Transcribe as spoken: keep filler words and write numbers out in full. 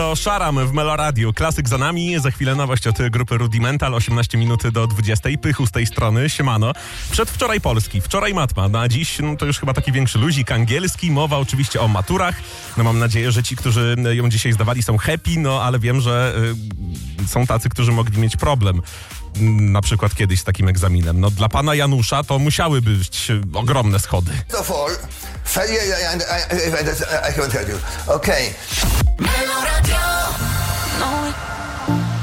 to Szaram w Melo Radio. Klasyk za nami, za chwilę nowość od grupy Rudimental, osiemnaście minut do dwudziestej. Pychu z tej strony, siemano. Przedwczoraj polski, wczoraj matma, no a dziś no, to już chyba taki większy luzik angielski. Mowa oczywiście o maturach. No mam nadzieję, że ci, którzy ją dzisiaj zdawali, są happy, no ale wiem, że y, są tacy, którzy mogli mieć problem. Na przykład kiedyś z takim egzaminem. No dla pana Janusza to musiały być ogromne schody. Of all, failure, I, I, I, I can tell you. Okay.